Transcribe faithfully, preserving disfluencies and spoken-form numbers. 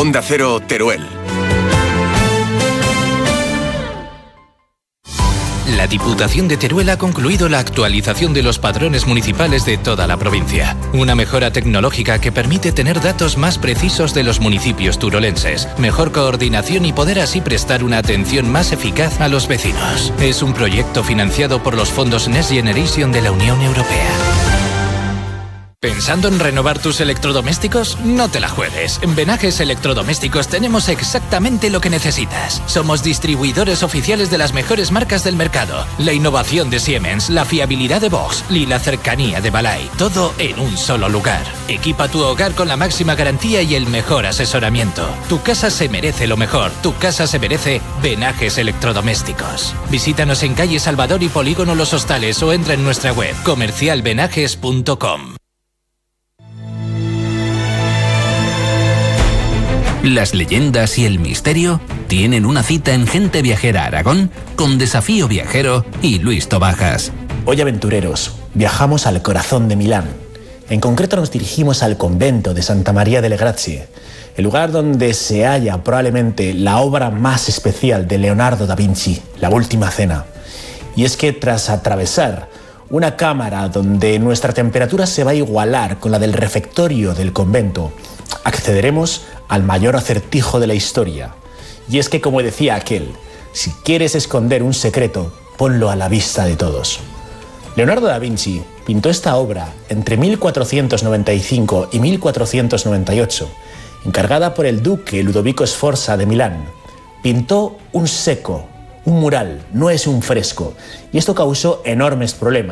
Onda Cero, Teruel. La Diputación de Teruel ha concluido la actualización de los padrones municipales de toda la provincia. Una mejora tecnológica que permite tener datos más precisos de los municipios turolenses, mejor coordinación y poder así prestar una atención más eficaz a los vecinos. Es un proyecto financiado por los fondos Next Generation de la Unión Europea. ¿Pensando en renovar tus electrodomésticos? No te la juegues. En Venajes Electrodomésticos tenemos exactamente lo que necesitas. Somos distribuidores oficiales de las mejores marcas del mercado. La innovación de Siemens, la fiabilidad de Bosch y la cercanía de Balay. Todo en un solo lugar. Equipa tu hogar con la máxima garantía y el mejor asesoramiento. Tu casa se merece lo mejor. Tu casa se merece Venajes Electrodomésticos. Visítanos en calle Salvador y Polígono Los Hostales o entra en nuestra web comercial venajes punto com. Las leyendas y el misterio tienen una cita en Gente Viajera Aragón con Desafío Viajero y Luis Tobajas. Hoy, aventureros, viajamos al corazón de Milán. En concreto nos dirigimos al convento de Santa María delle Grazie, el lugar donde se halla probablemente la obra más especial de Leonardo da Vinci, La Última Cena. Y es que tras atravesar una cámara donde nuestra temperatura se va a igualar con la del refectorio del convento, accederemos al mayor acertijo de la historia. Y es que, como decía aquel, si quieres esconder un secreto, ponlo a la vista de todos. Leonardo da Vinci pintó esta obra entre mil cuatrocientos noventa y cinco y mil cuatrocientos noventa y ocho, encargada por el duque Ludovico Sforza de Milán. Pintó un seco, un mural, no es un fresco, y esto causó enormes problemas.